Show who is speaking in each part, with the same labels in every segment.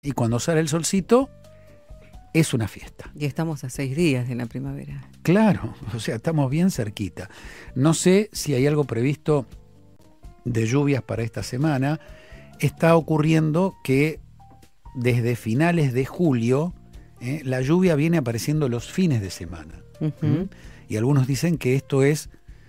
Speaker 1: y cuando sale el solcito es una fiesta.
Speaker 2: Y estamos a 6 días de la primavera.
Speaker 1: Claro, o sea, estamos bien cerquita. No sé si hay algo previsto de lluvias para esta semana. Está ocurriendo que desde finales de julio la lluvia viene apareciendo los fines de semana.
Speaker 2: Uh-huh.
Speaker 1: Y algunos dicen que esto es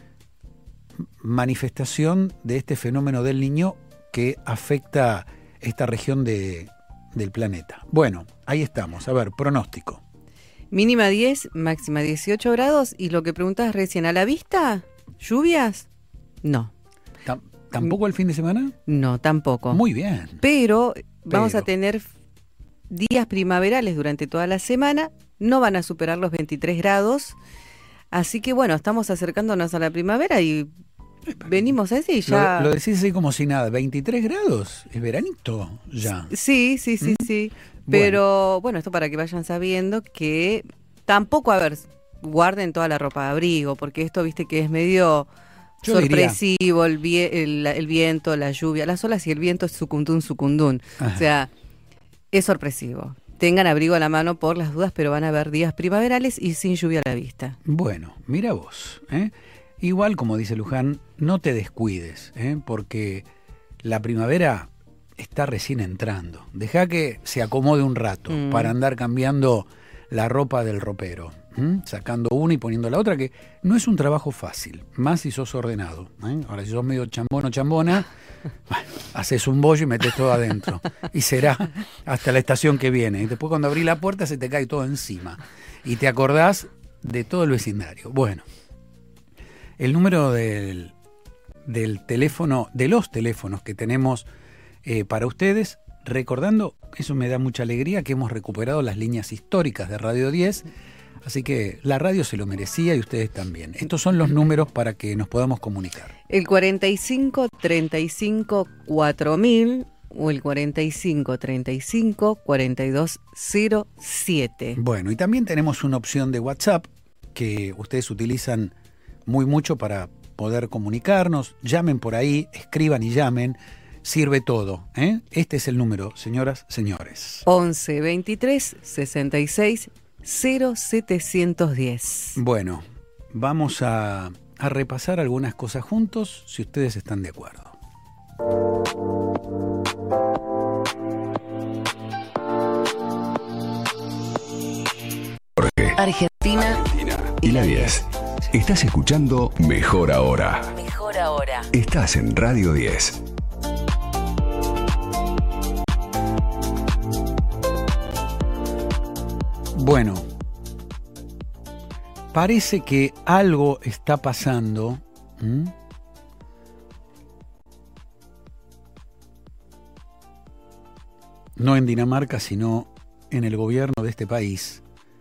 Speaker 1: manifestación de este fenómeno del Niño que afecta esta región del planeta. Bueno, ahí estamos. A ver, pronóstico.
Speaker 2: Mínima 10, máxima 18 grados. Y lo que preguntas recién, ¿a la vista? ¿Lluvias? No.
Speaker 1: ¿Tampoco el fin de semana?
Speaker 2: No, tampoco.
Speaker 1: Muy bien.
Speaker 2: Pero vamos a tener días primaverales durante toda la semana. No van a superar los 23 grados. Así que bueno, estamos acercándonos a la primavera y venimos así ya.
Speaker 1: Lo decís así como si nada. 23 grados, es veranito ya.
Speaker 2: Sí. Pero bueno, esto para que vayan sabiendo que tampoco, a ver, guarden toda la ropa de abrigo, porque esto, viste, que es medio sorpresivo, el viento, la lluvia, las olas y el viento es sucundún.
Speaker 1: Ajá.
Speaker 2: O sea, es sorpresivo. Tengan abrigo a la mano por las dudas, pero van a haber días primaverales y sin lluvia a la vista.
Speaker 1: Bueno, mira vos, Igual, como dice Luján, no te descuides, porque la primavera está recién entrando. Deja que se acomode un rato para andar cambiando la ropa del ropero, sacando una y poniendo la otra, que no es un trabajo fácil, más si sos ordenado. Ahora, si sos medio chambona, bueno, haces un bollo y metes todo adentro. Y será hasta la estación que viene. Y después, cuando abrís la puerta, se te cae todo encima. Y te acordás de todo el vecindario. Bueno, el número del teléfono, de los teléfonos que tenemos para ustedes, recordando, eso me da mucha alegría, que hemos recuperado las líneas históricas de Radio 10, así que la radio se lo merecía y ustedes también. Estos son los números para que nos podamos comunicar.
Speaker 2: El 45 35 4000 o el 45 35 42 07.
Speaker 1: Bueno, y también tenemos una opción de WhatsApp que ustedes utilizan mucho para poder comunicarnos. Llamen por ahí, escriban y llamen. Sirve todo, Este es el número, señoras, señores.
Speaker 2: 11 23 66 0710.
Speaker 1: Bueno, vamos a repasar algunas cosas juntos, si ustedes están de acuerdo.
Speaker 3: Argentina y la 10. Estás escuchando Mejor Ahora.
Speaker 4: Mejor Ahora.
Speaker 3: Estás en Radio 10.
Speaker 1: Bueno, parece que algo está pasando. No en Dinamarca, sino en el gobierno de este país.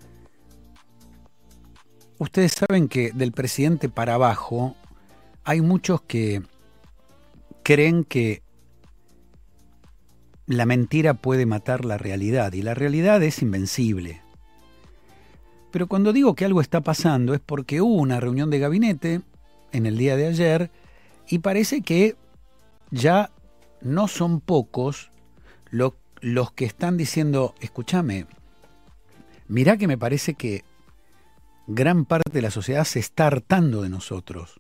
Speaker 1: Ustedes saben que del presidente para abajo hay muchos que creen que la mentira puede matar la realidad y la realidad es invencible. Pero cuando digo que algo está pasando es porque hubo una reunión de gabinete en el día de ayer y parece que ya no son pocos los que están diciendo, escúchame, mirá que me parece que gran parte de la sociedad se está hartando de nosotros.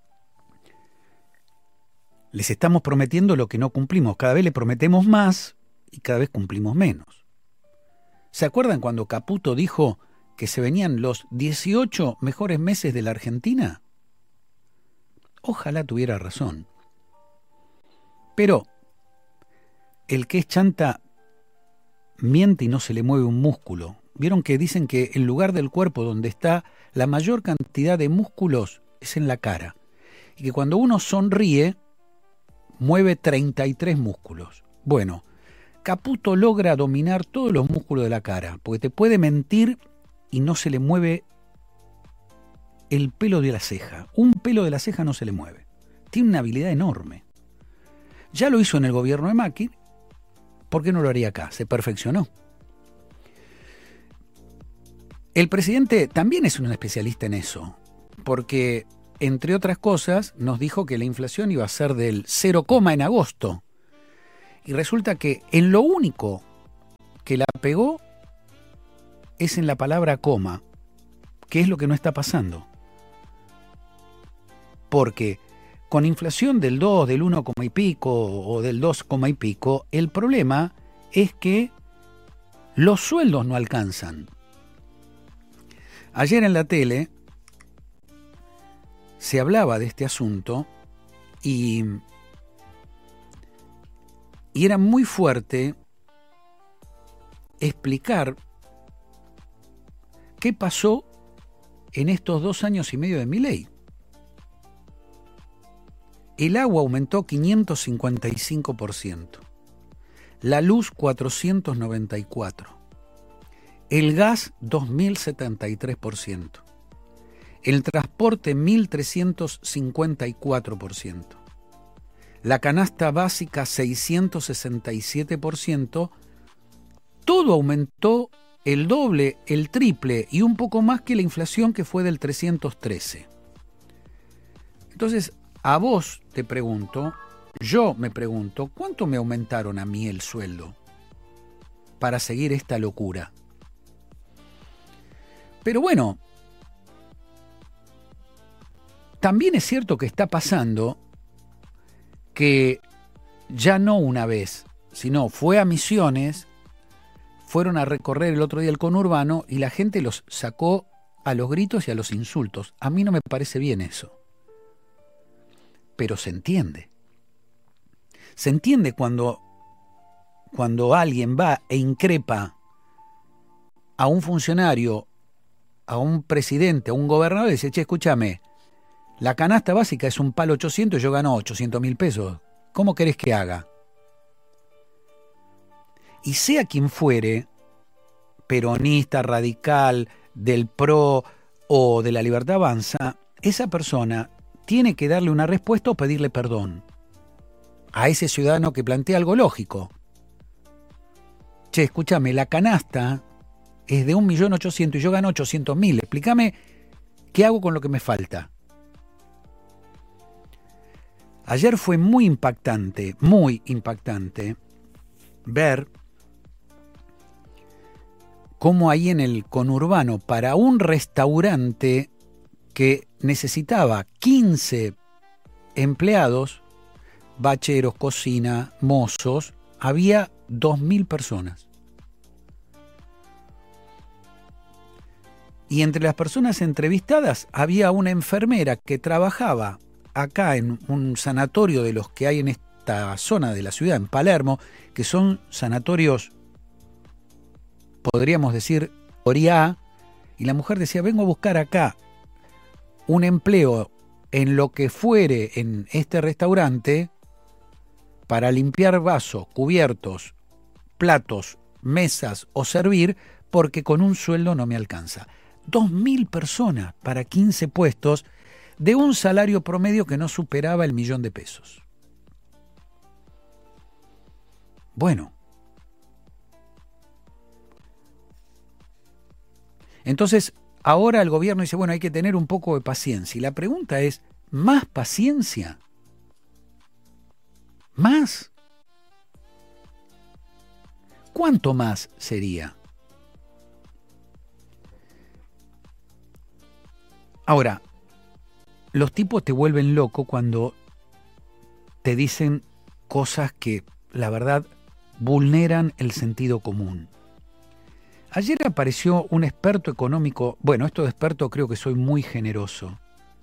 Speaker 1: Les estamos prometiendo lo que no cumplimos. Cada vez le prometemos más y cada vez cumplimos menos. ¿Se acuerdan cuando Caputo dijo que se venían los 18 mejores meses de la Argentina? Ojalá tuviera razón. Pero el que es chanta miente y no se le mueve un músculo. Vieron que dicen que el lugar del cuerpo donde está la mayor cantidad de músculos es en la cara. Y que cuando uno sonríe, mueve 33 músculos. Bueno, Caputo logra dominar todos los músculos de la cara, porque te puede mentir y no se le mueve el pelo de la ceja. Un pelo de la ceja no se le mueve. Tiene una habilidad enorme. Ya lo hizo en el gobierno de Macri, ¿por qué no lo haría acá? Se perfeccionó. El presidente también es un especialista en eso, porque, entre otras cosas, nos dijo que la inflación iba a ser del 0, en agosto. Y resulta que en lo único que la pegó es en la palabra coma, que es lo que no está pasando. Porque con inflación del 2, del 1, y pico o del 2, y pico, el problema es que los sueldos no alcanzan. Ayer en la tele se hablaba de este asunto y era muy fuerte explicar qué pasó en estos 2 años y medio de Milei. El agua aumentó 555%, la luz 494%, el gas 2073%, el transporte 1354%, la canasta básica 667%, todo aumentó el doble, el triple y un poco más que la inflación, que fue del 313%. Entonces, a vos te pregunto, yo me pregunto, ¿cuánto me aumentaron a mí el sueldo para seguir esta locura? Pero bueno, también es cierto que está pasando que ya no una vez, sino fue a Misiones, fueron a recorrer el otro día el conurbano y la gente los sacó a los gritos y a los insultos. A mí no me parece bien eso. Pero se entiende. Se entiende cuando alguien va e increpa a un funcionario, a un presidente, a un gobernador y dice, che, escúchame, la canasta básica es un palo 800 y yo gano 800.000 pesos. ¿Cómo querés que haga? Y sea quien fuere, peronista, radical, del PRO o de la Libertad Avanza, esa persona tiene que darle una respuesta o pedirle perdón a ese ciudadano que plantea algo lógico. Che, escúchame, la canasta es de 1.800.000 y yo gano 800.000. Explícame qué hago con lo que me falta. Ayer fue muy impactante ver cómo ahí en el conurbano, para un restaurante que necesitaba 15 empleados, bacheros, cocina, mozos, había 2.000 personas. Y entre las personas entrevistadas había una enfermera que trabajaba acá en un sanatorio de los que hay en esta zona de la ciudad, en Palermo, que son sanatorios, podríamos decir, Oriá, y la mujer decía, vengo a buscar acá un empleo en lo que fuere en este restaurante para limpiar vasos, cubiertos, platos, mesas o servir, porque con un sueldo no me alcanza. 2.000 personas para 15 puestos de un salario promedio que no superaba el 1.000.000 pesos. Bueno. Entonces, ahora el gobierno dice, bueno, hay que tener un poco de paciencia. Y la pregunta es, ¿más paciencia? ¿Más? ¿Cuánto más sería? Ahora, los tipos te vuelven loco cuando te dicen cosas que, la verdad, vulneran el sentido común. Ayer apareció un experto económico, bueno, esto de experto creo que soy muy generoso.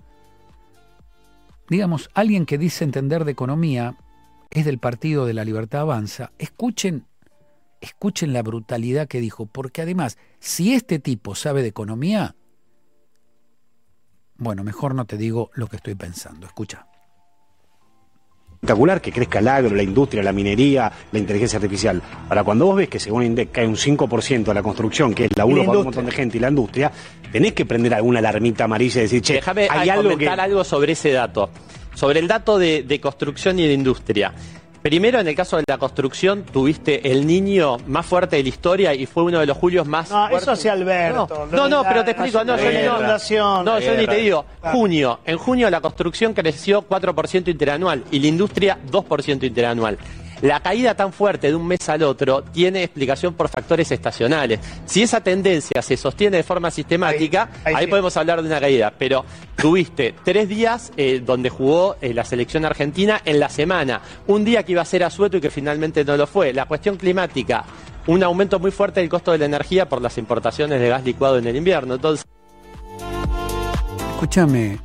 Speaker 1: Digamos, alguien que dice entender de economía, es del Partido de la Libertad Avanza. Escuchen la brutalidad que dijo, porque además, si este tipo sabe de economía, bueno, mejor no te digo lo que estoy pensando. Escucha.
Speaker 4: Espectacular que crezca el agro, la industria, la minería, la inteligencia artificial. Ahora, cuando vos ves que según INDEC cae un 5% a la construcción, que es laburo para un montón de gente, y la industria, tenés que prender alguna alarmita amarilla y decir, che,
Speaker 5: déjame
Speaker 4: hay
Speaker 5: comentar algo sobre ese dato. Sobre el dato de construcción y de industria. Primero, en el caso de la construcción, tuviste el Niño más fuerte de la historia y fue uno de los julios más fuertes.
Speaker 6: Eso hacia Alberto.
Speaker 5: No, pero te explico. Yo ni te digo. En junio la construcción creció 4% interanual y la industria 2% interanual. La caída tan fuerte de un mes al otro tiene explicación por factores estacionales. Si esa tendencia se sostiene de forma sistemática, ahí podemos hablar de una caída. Pero tuviste 3 días donde jugó la selección argentina en la semana. Un día que iba a ser asueto y que finalmente no lo fue. La cuestión climática, un aumento muy fuerte del costo de la energía por las importaciones de gas licuado en el invierno. Entonces,
Speaker 1: escúchame,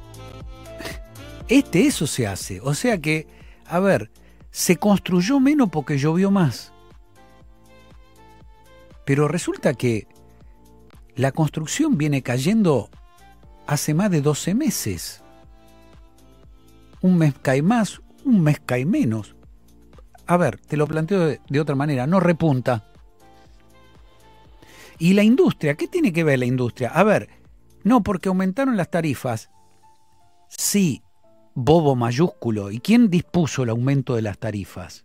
Speaker 1: eso se hace. O sea que, a ver, se construyó menos porque llovió más. Pero resulta que la construcción viene cayendo hace más de 12 meses. Un mes cae más, un mes cae menos. A ver, te lo planteo de otra manera, no repunta. ¿Y la industria? ¿Qué tiene que ver la industria? A ver, no, porque aumentaron las tarifas. Sí, bobo mayúsculo. ¿Y quién dispuso el aumento de las tarifas?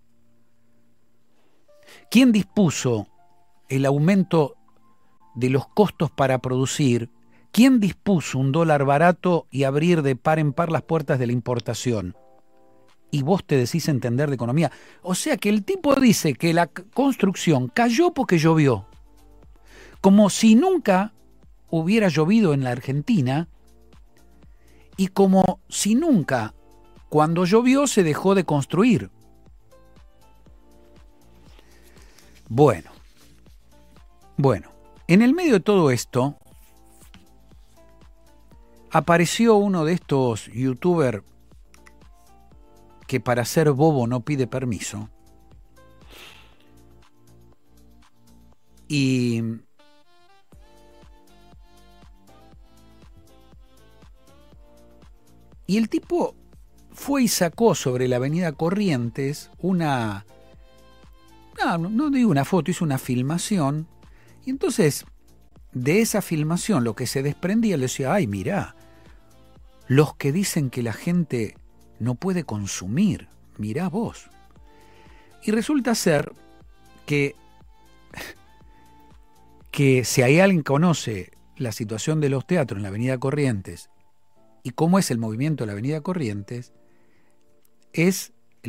Speaker 1: ¿Quién dispuso el aumento de los costos para producir? ¿Quién dispuso un dólar barato y abrir de par en par las puertas de la importación? Y vos te decís entender de economía. O sea que el tipo dice que la construcción cayó porque llovió. Como si nunca hubiera llovido en la Argentina y como si nunca, cuando llovió, se dejó de construir. Bueno, en el medio de todo esto, apareció uno de estos youtubers que para ser bobo no pide permiso. Y el tipo fue y sacó sobre la avenida Corrientes no digo una foto, hizo una filmación. Y entonces, de esa filmación, lo que se desprendía, le decía, ay, mirá, los que dicen que la gente no puede consumir, mirá vos. Y resulta ser que si hay alguien que conoce la situación de los teatros en la avenida Corrientes y cómo es el movimiento de la avenida Corrientes, es